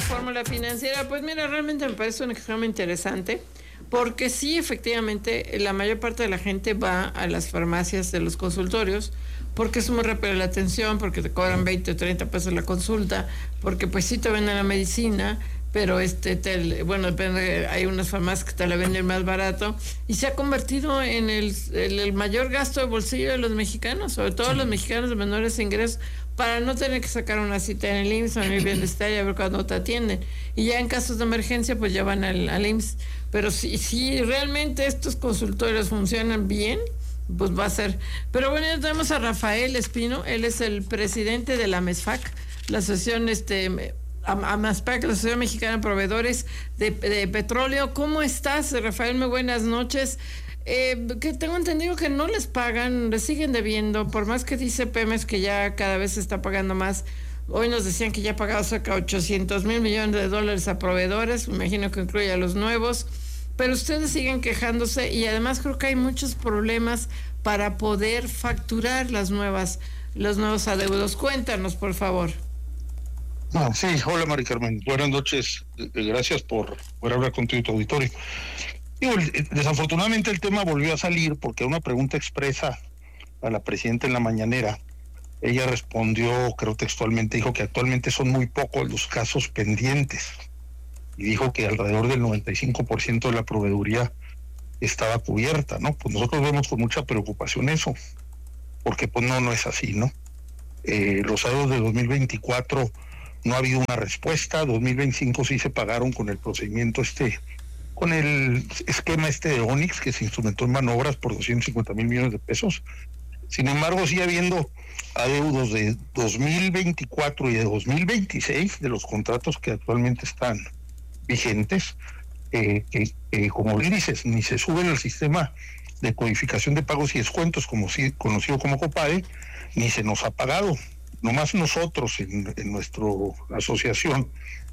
fórmula financiera, pues mira, realmente me parece un examen interesante, porque sí, efectivamente, la mayor parte de la gente va a las farmacias de los consultorios, porque es muy rápida la atención, porque te cobran 20 o 30 pesos la consulta, porque pues sí te venden la medicina, pero bueno, depende, hay unas farmacias que te la venden más barato, y se ha convertido en el mayor gasto de bolsillo de los mexicanos, sobre todo los mexicanos de menores ingresos, para no tener que sacar una cita en el IMSS o en el bienestar y a ver cuándo te atienden. Y ya en casos de emergencia, pues ya van al IMSS. Pero si realmente estos consultorios funcionan bien, pues va a ser. Pero bueno, ya tenemos a Rafael Espino, él es el presidente de la MESFAC, la asociación AMASPAC, la Asociación Mexicana de Proveedores de Petróleo. ¿Cómo estás, Rafael? Muy buenas noches. Que tengo entendido que no les pagan, les siguen debiendo, por más que dice Pemex que ya cada vez se está pagando más. Hoy nos decían que ya ha pagado cerca de 800 mil millones de dólares a proveedores, me imagino que incluye a los nuevos, pero ustedes siguen quejándose y además creo que hay muchos problemas para poder facturar los nuevos adeudos. Cuéntanos, por favor. Sí, hola Mari Carmen, buenas noches, gracias por hablar contigo y tu auditorio. Desafortunadamente el tema volvió a salir porque a una pregunta expresa a la presidenta en la mañanera, ella respondió, creo textualmente, dijo que actualmente son muy pocos los casos pendientes y dijo que alrededor del 95% de la proveeduría estaba cubierta, ¿no? Pues nosotros vemos con mucha preocupación eso, porque pues no es así, ¿no? Los adeudos de 2024 no ha habido una respuesta, 2025 sí se pagaron con el procedimiento con el esquema de Onix, que se instrumentó en manobras por 250 mil millones de pesos. Sin embargo, sigue habiendo adeudos de 2024 y de 2026 de los contratos que actualmente están vigentes, que como bien dices, ni se suben al sistema de codificación de pagos y descuentos, conocido como COPADE, ni se nos ha pagado. Nomás nosotros en nuestra asociación,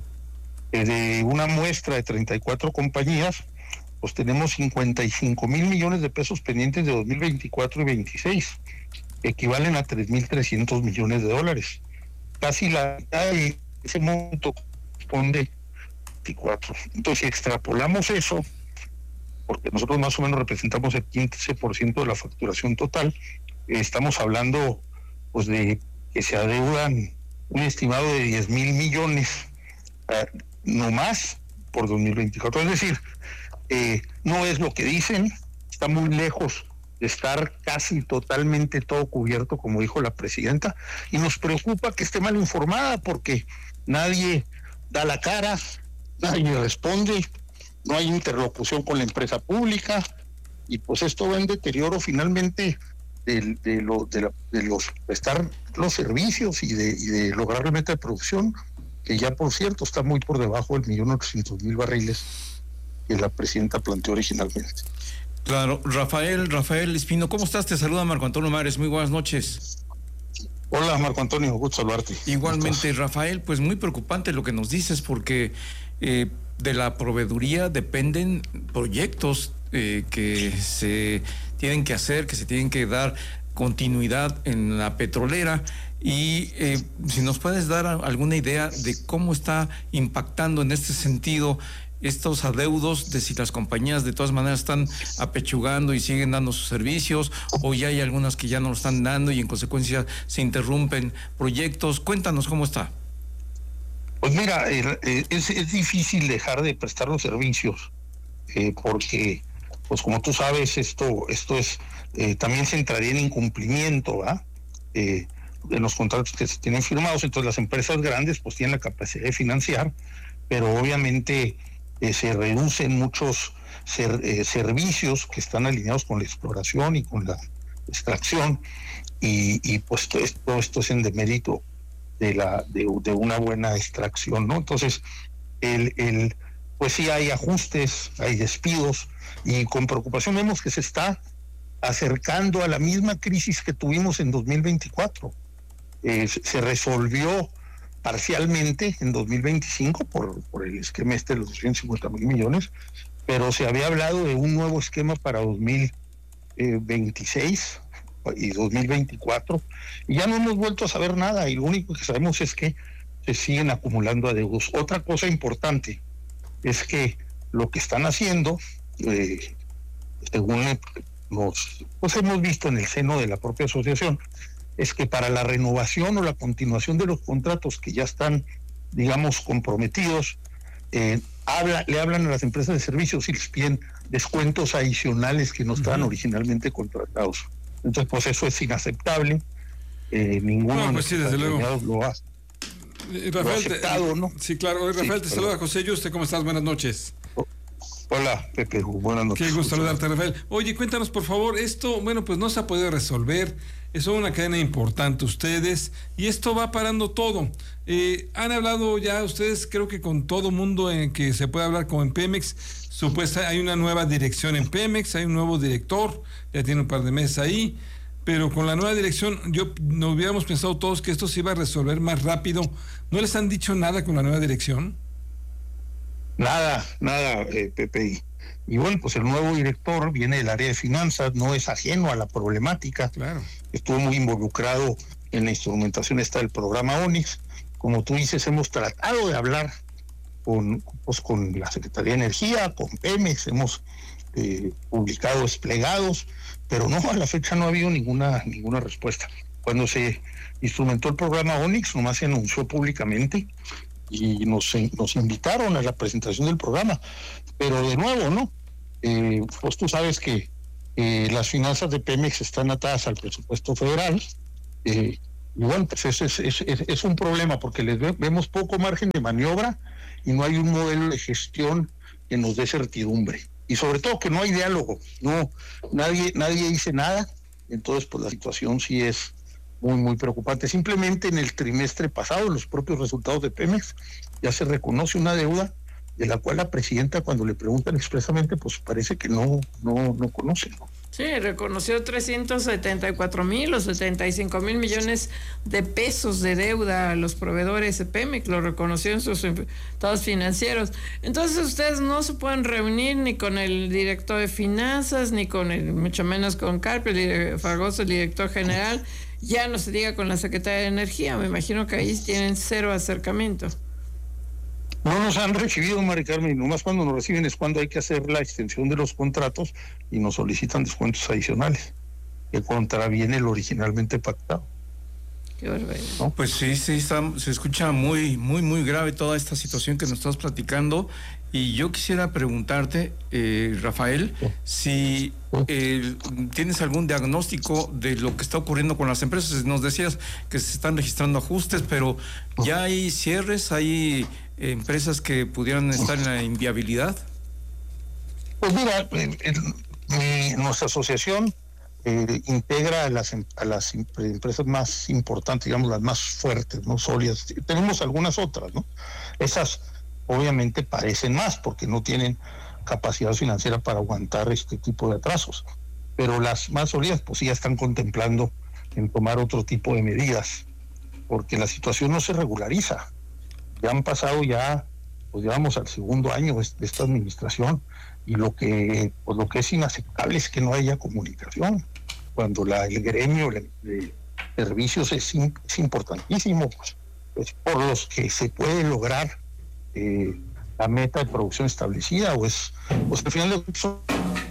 de una muestra de 34 compañías, pues tenemos 55 mil millones de pesos pendientes de 2024 y 26, equivalen a 3.300 millones de dólares. Casi la mitad de ese monto corresponde a 24. Entonces, si extrapolamos eso, porque nosotros más o menos representamos el 15% de la facturación total, estamos hablando pues de que se adeudan un estimado de 10,000 millones no más por 2024. Es decir, no es lo que dicen, está muy lejos de estar casi totalmente todo cubierto, como dijo la presidenta, y nos preocupa que esté mal informada porque nadie da la cara, nadie responde, no hay interlocución con la empresa pública, y pues esto va en deterioro finalmente de prestar los servicios y de lograr la meta de producción, que ya por cierto está muy por debajo del 1.800.000 barriles que la presidenta planteó originalmente. Claro, Rafael Espino, ¿cómo estás? Te saluda Marco Antonio Mares, muy buenas noches. Hola Marco Antonio, gusto saludarte. Igualmente, Rafael, pues muy preocupante lo que nos dices, porque de la proveeduría dependen proyectos que se tienen que hacer, que se tienen que dar continuidad en la petrolera, y si nos puedes dar alguna idea de cómo está impactando en este sentido estos adeudos, de si las compañías de todas maneras están apechugando y siguen dando sus servicios, o ya hay algunas que ya no lo están dando y en consecuencia se interrumpen proyectos. Cuéntanos cómo está. Pues mira, es difícil dejar de prestar los servicios, porque pues como tú sabes, esto es también se entraría en incumplimiento, ¿verdad? De los contratos que se tienen firmados. Entonces las empresas grandes pues tienen la capacidad de financiar, pero obviamente se reducen muchos servicios que están alineados con la exploración y con la extracción, y pues todo esto es en demérito de una buena extracción, ¿no? Entonces pues sí hay ajustes, hay despidos, y con preocupación vemos que se está acercando a la misma crisis que tuvimos en 2024. Se resolvió parcialmente en 2025 por el esquema de los 250,000 millones, pero se había hablado de un nuevo esquema para 2026 y 2024, y ya no hemos vuelto a saber nada, y lo único que sabemos es que se siguen acumulando adeudos. Otra cosa importante es que lo que están haciendo, según pues hemos visto en el seno de la propia asociación, es que para la renovación o la continuación de los contratos que ya están, digamos, comprometidos, le hablan a las empresas de servicios y les piden descuentos adicionales que no estaban originalmente contratados. Entonces, pues eso es inaceptable. Ninguno de los asociados lo ha aceptado, ¿no? Sí, claro. Rafael, te saluda José Yuste. ¿Cómo estás? Buenas noches. Hola, Pepe. Buenas noches. Qué gusto saludarte, Rafael. Oye, cuéntanos, por favor, esto, bueno, pues no se ha podido resolver. Es una cadena importante ustedes y esto va parando todo. Han hablado ya ustedes, creo que con todo mundo en que se puede hablar como en Pemex. Supuestamente hay una nueva dirección en Pemex, hay un nuevo director, ya tiene un par de meses ahí. Pero con la nueva dirección, no hubiéramos pensado todos que esto se iba a resolver más rápido. ¿No les han dicho nada con la nueva dirección? Nada, Pepe. Y bueno, pues el nuevo director viene del área de finanzas, no es ajeno a la problemática. Claro. Estuvo muy involucrado en la instrumentación del programa Onix. Como tú dices, hemos tratado de hablar con la Secretaría de Energía, con Pemex, hemos publicado desplegados, pero no, a la fecha no ha habido ninguna respuesta. Cuando se instrumentó el programa Onix, nomás se anunció públicamente y nos invitaron a la presentación del programa. Pero de nuevo, ¿no? Pues tú sabes que las finanzas de Pemex están atadas al presupuesto federal. Y bueno, pues es un problema porque les vemos poco margen de maniobra y no hay un modelo de gestión que nos dé certidumbre. Y sobre todo que no hay diálogo, nadie dice nada. Entonces, pues la situación sí es muy, muy preocupante. Simplemente en el trimestre pasado, los propios resultados de Pemex, ya se reconoce una deuda de la cual la presidenta, cuando le preguntan expresamente, pues parece que no conoce, ¿no? Sí, reconoció 374,000 o 75,000 millones de pesos de deuda a los proveedores de Pemex, lo reconoció en sus estados financieros. Entonces ustedes no se pueden reunir ni con el director de finanzas, ni mucho menos con Carpio, Fragoso, el director general, ya no se diga con la secretaria de Energía. Me imagino que ahí tienen cero acercamiento. No nos han recibido, Mari Carmen, nomás cuando nos reciben es cuando hay que hacer la extensión de los contratos y nos solicitan descuentos adicionales, que contraviene lo originalmente pactado. Qué barbaridad. ¿No? Pues sí, se escucha muy, muy, muy grave toda esta situación que nos estás platicando. Y yo quisiera preguntarte, Rafael, si tienes algún diagnóstico de lo que está ocurriendo con las empresas. Nos decías que se están registrando ajustes, pero ¿ya hay cierres? ¿Hay empresas que pudieran estar en la inviabilidad? Pues mira, nuestra asociación integra a las empresas más importantes, digamos las más fuertes, no sólidas. Tenemos algunas otras, ¿no? Esas obviamente parecen más porque no tienen capacidad financiera para aguantar este tipo de atrasos, pero las más sólidas pues sí ya están contemplando en tomar otro tipo de medidas, porque la situación no se regulariza. Ya han pasado pues digamos al segundo año de esta administración, y lo que es inaceptable es que no haya comunicación cuando el gremio de servicios es importantísimo, pues por los que se puede lograr la meta de producción establecida, pues al final de eso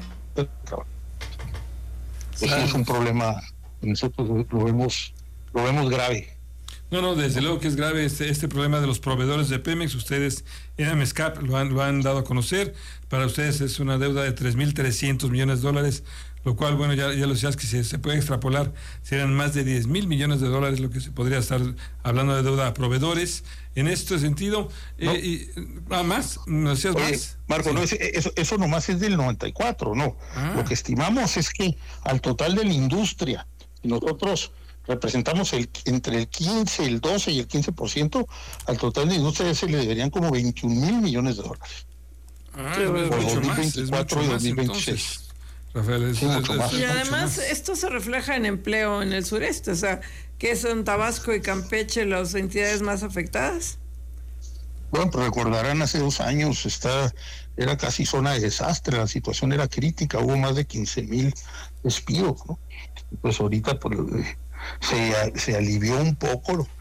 es un problema, nosotros lo vemos grave. No, desde luego que es grave este problema de los proveedores de Pemex. Ustedes en AMESCAP lo han dado a conocer. Para ustedes es una deuda de 3,300 millones de dólares, lo cual, bueno, ya lo decías que se puede extrapolar, serán más de 10,000 millones de dólares lo que se podría estar hablando de deuda a proveedores. En este sentido, ¿no? Más, ¿no decías más? Marco, sí. No, eso nomás es del 94, no. Lo que estimamos es que al total de la industria, nosotros representamos entre el 15, el 12 y el 15%, al total de la industria se le deberían como 21,000 millones de dólares. Por 2024 y 2026. Rafael, y además esto se refleja en empleo en el sureste, o sea, que son Tabasco y Campeche las entidades más afectadas. Bueno, pero recordarán hace 2 años era casi zona de desastre, la situación era crítica, hubo más de 15,000 despidos, ¿no? Pues ahorita pues, se alivió un poco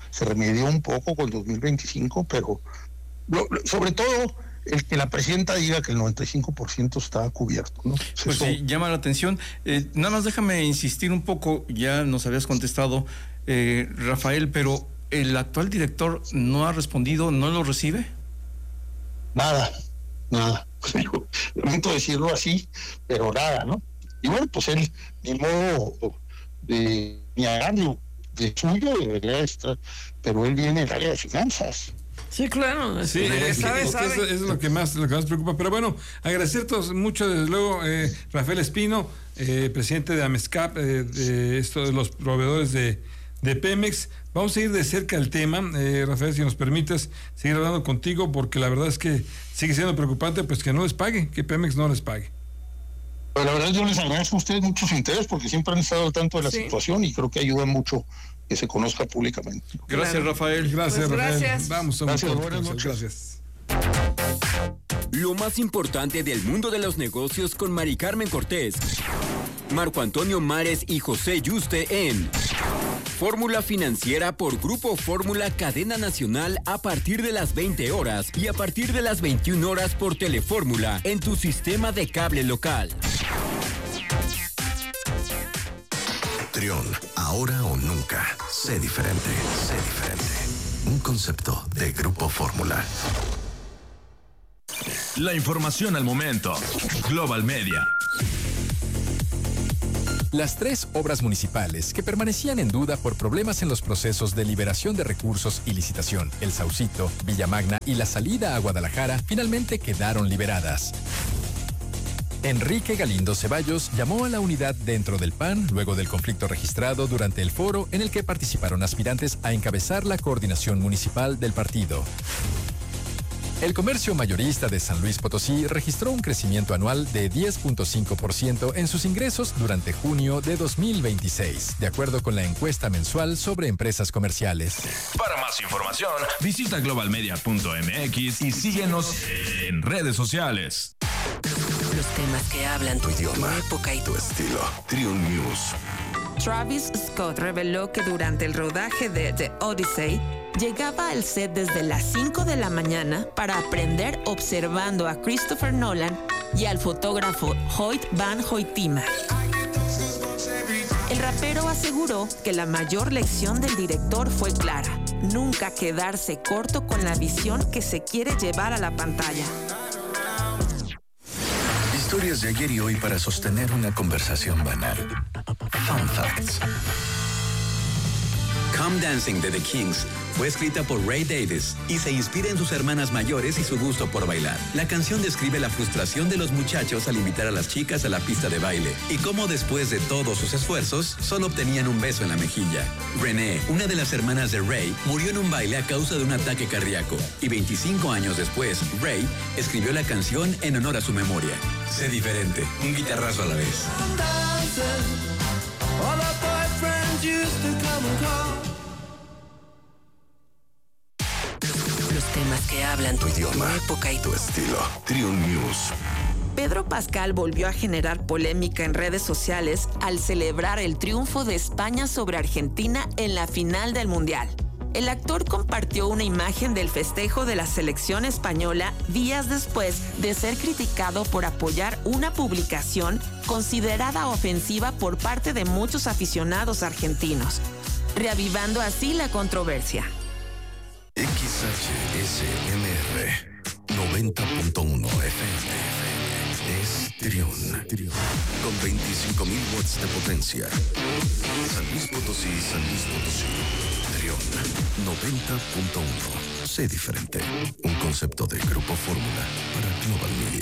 se remedió un poco con el 2025, pero sobre todo el que la presidenta diga que el 95% está cubierto, ¿no? Pues sí, llama la atención. Nada más déjame insistir un poco, ya nos habías contestado, Rafael, pero ¿el actual director no ha respondido, no lo recibe? Nada. Lamento decirlo así, pero nada, ¿no? Y bueno, pues él, ni modo ni hablando de suyo, debería estar, pero él viene del área de finanzas. Sí, claro. Sí, sabe. Eso es lo que más preocupa. Pero bueno, agradecerte mucho, desde luego, Rafael Espino, presidente de AMESCAP, de los proveedores de Pemex. Vamos a ir de cerca al tema, Rafael, si nos permites seguir hablando contigo, porque la verdad es que sigue siendo preocupante, pues que no les pague, que Pemex no les pague. Pero la verdad yo les agradezco a ustedes mucho su interés, porque siempre han estado al tanto de la situación y creo que ayuda mucho que se conozca públicamente. Gracias, Rafael. Gracias, pues Rafael. Gracias. Vamos a gracias, buenas noches. Gracias. Lo más importante del mundo de los negocios con Mari Carmen Cortés, Marco Antonio Mares y José Yuste en Fórmula Financiera por Grupo Fórmula Cadena Nacional a partir de las 20 horas y a partir de las 21 horas por Telefórmula en tu sistema de cable local. Trión, ahora o nunca. Sé diferente. Un concepto de Grupo Fórmula. La información al momento. Global Media. Las 3 obras municipales que permanecían en duda por problemas en los procesos de liberación de recursos y licitación, El Saucito, Villa Magna y la salida a Guadalajara, finalmente quedaron liberadas. Enrique Galindo Ceballos llamó a la unidad dentro del PAN luego del conflicto registrado durante el foro en el que participaron aspirantes a encabezar la coordinación municipal del partido. El comercio mayorista de San Luis Potosí registró un crecimiento anual de 10.5% en sus ingresos durante junio de 2026, de acuerdo con la encuesta mensual sobre empresas comerciales. Para más información, visita globalmedia.mx y síguenos en redes sociales. Los temas que hablan tu idioma, tu época y tu estilo. Triun News. Travis Scott reveló que durante el rodaje de The Odyssey llegaba al set desde las 5 de la mañana para aprender observando a Christopher Nolan y al fotógrafo Hoyt Van Hoytema. El rapero aseguró que la mayor lección del director fue clara: nunca quedarse corto con la visión que se quiere llevar a la pantalla. Historias de ayer y hoy para sostener una conversación banal. Fun Facts. Come Dancing de The Kings fue escrita por Ray Davies y se inspira en sus hermanas mayores y su gusto por bailar. La canción describe la frustración de los muchachos al invitar a las chicas a la pista de baile y cómo después de todos sus esfuerzos solo obtenían un beso en la mejilla. Renee, una de las hermanas de Ray, murió en un baile a causa de un ataque cardíaco y 25 años después, Ray escribió la canción en honor a su memoria. Sé diferente, un guitarrazo a la vez. Los temas que hablan tu idioma, tu época y tu estilo. Triun News. Pedro Pascal volvió a generar polémica en redes sociales al celebrar el triunfo de España sobre Argentina en la final del Mundial. El actor compartió una imagen del festejo de la selección española días después de ser criticado por apoyar una publicación considerada ofensiva por parte de muchos aficionados argentinos, reavivando así la controversia. XHSMR 90.1 FM es Triun, con 25.000 watts de potencia. San Luis Potosí, Triun 90.1. Sé diferente. Un concepto de Grupo Fórmula para Global Media.